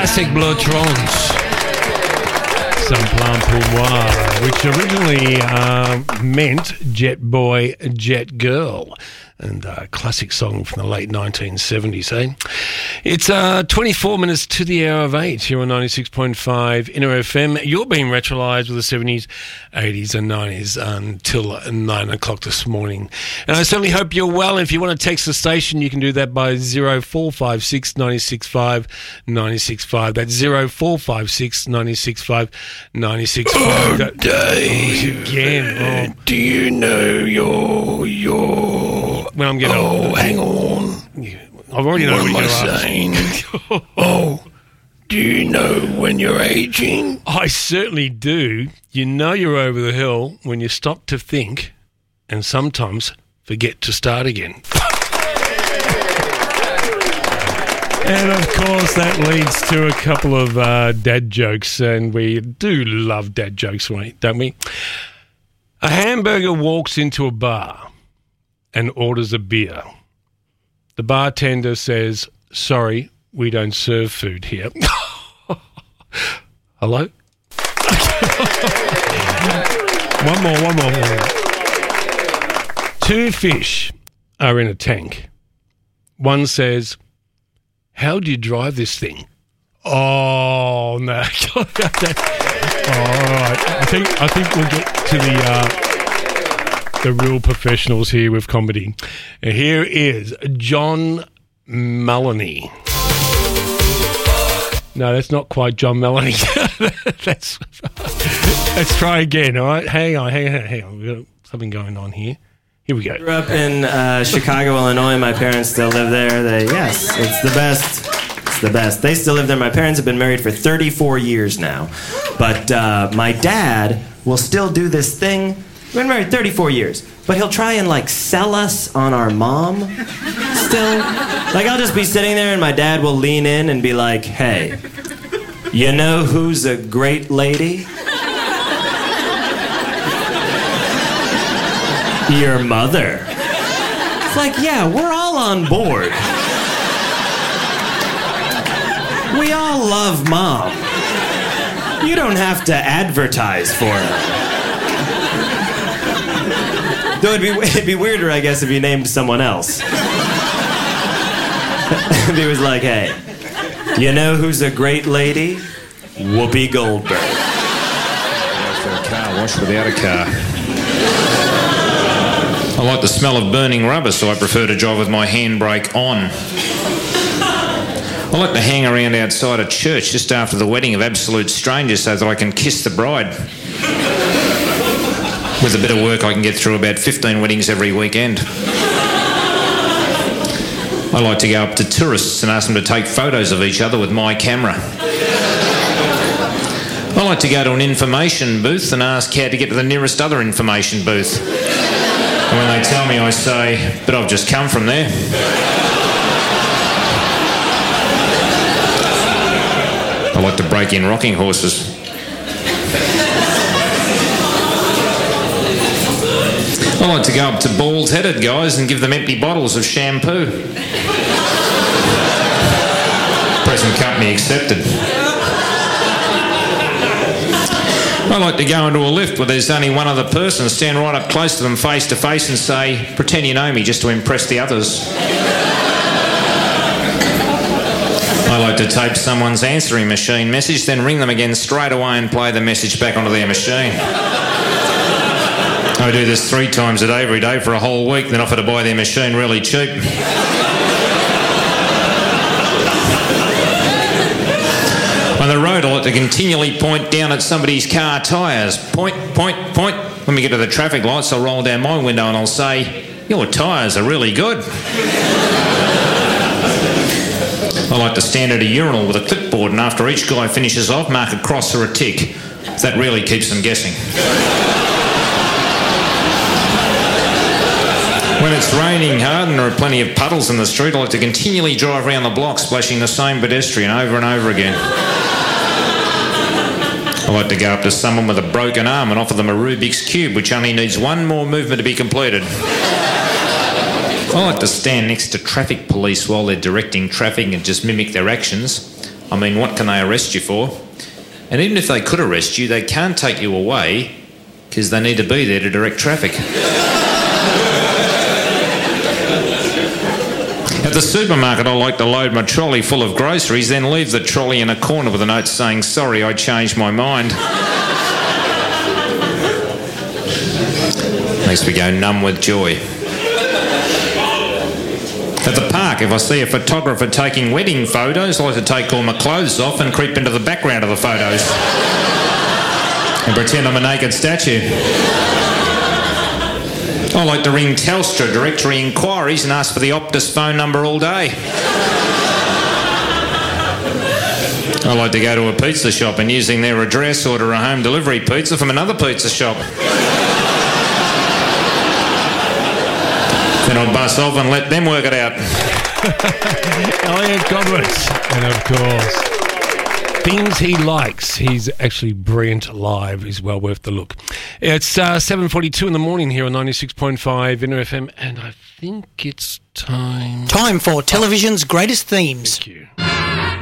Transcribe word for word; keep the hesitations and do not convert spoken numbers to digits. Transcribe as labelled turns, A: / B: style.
A: classic Bleutrons. Some Plan Pour Moi, which originally uh, meant Jet Boy, Jet Girl. And a classic song from the late nineteen seventies, eh? It's uh, twenty-four minutes to the hour of eight here on ninety-six point five Inner F M. You're being retrolised with the seventies, eighties and nineties until nine o'clock this morning. And I certainly hope you're well. If you want to text the station, you can do that by zero four five six nine six five nine six five. That's zero four five six nine six five nine six five.
B: Oh, Dave.
A: Oh, again. Oh.
B: Do you know your... your...
A: When I'm getting
B: Oh,
A: old.
B: hang on.
A: I've already know
B: What
A: what
B: am
A: you're
B: I
A: saying.
B: Oh, do you know when you're aging?
A: I certainly do. You know you're over the hill when you stop to think and sometimes forget to start again. And, of course, that leads to a couple of uh, dad jokes, and we do love dad jokes, don't we? A hamburger walks into a bar and orders a beer. The bartender says, "Sorry, we don't serve food here." Hello? one more, one more, one more. Two fish are in a tank. One says, "How do you drive this thing?" Oh, no. All right. I think, I think we'll get to the... Uh, the real professionals here with comedy. And here is John Mulaney. No, that's not quite John Mulaney. that's, let's try again, all right? Hang on, hang on, hang on. We've got something going on here. Here we go.
C: I grew up in uh, Chicago, Illinois. My parents still live there. They, yes, it's the best. It's the best. They still live there. My parents have been married for thirty-four years now. But uh, my dad will still do this thing. We've been married thirty-four years, but he'll try and, like, sell us on our mom still. Like, I'll just be sitting there and my dad will lean in and be like, "Hey, you know who's a great lady? Your mother." It's like, yeah, we're all on board. We all love Mom. You don't have to advertise for her. Though it'd be, it'd be weirder, I guess, if you named someone else. If he was like, "Hey, you know who's a great lady? Whoopi Goldberg."
D: For a car wash without a car. I like the smell of burning rubber, so I prefer to drive with my handbrake on. I like to hang around outside a church just after the wedding of absolute strangers so that I can kiss the bride. With a bit of work, I can get through about fifteen weddings every weekend. I like to go up to tourists and ask them to take photos of each other with my camera. I like to go to an information booth and ask how to get to the nearest other information booth. And when they tell me, I say, "But I've just come from there." I like to break in rocking horses. I like to go up to bald-headed guys and give them empty bottles of shampoo. Present company accepted. I like to go into a lift where there's only one other person, stand right up close to them face to face and say, "Pretend you know me," just to impress the others. I like to tape someone's answering machine message, then ring them again straight away and play the message back onto their machine. I do this three times a day, every day for a whole week, then offer to buy their machine really cheap. On the road, I like to continually point down at somebody's car tyres. Point, point, point. When we get to the traffic lights, I'll roll down my window and I'll say, "Your tyres are really good." I like to stand at a urinal with a clipboard and after each guy finishes off, mark a cross or a tick. That really keeps them guessing. When it's raining hard and there are plenty of puddles in the street, I like to continually drive around the block splashing the same pedestrian over and over again. I like to go up to someone with a broken arm and offer them a Rubik's Cube, which only needs one more movement to be completed. I like to stand next to traffic police while they're directing traffic and just mimic their actions. I mean, what can they arrest you for? And even if they could arrest you, they can't take you away because they need to be there to direct traffic. At the supermarket, I like to load my trolley full of groceries, then leave the trolley in a corner with a note saying, "Sorry, I changed my mind." Makes me go numb with joy. At the park, if I see a photographer taking wedding photos, I like to take all my clothes off and creep into the background of the photos and pretend I'm a naked statue. I like to ring Telstra directory inquiries and ask for the Optus phone number all day. I like to go to a pizza shop and using their address order a home delivery pizza from another pizza shop. Then I'll bus off and let them work it out.
A: Elliot Godwin. And of course, things he likes. He's actually brilliant live. He's well worth the look. It's uh, seven forty-two in the morning here on ninety-six point five Inter F M, and I think it's time...
E: Time for television's greatest themes.
A: Thank you.